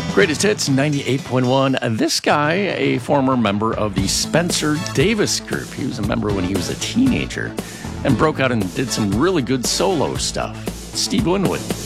Greatest Hits 98.1. This guy, a former member of the Spencer Davis Group. He was a member when he was a teenager and broke out and did some really good solo stuff. Steve Winwood.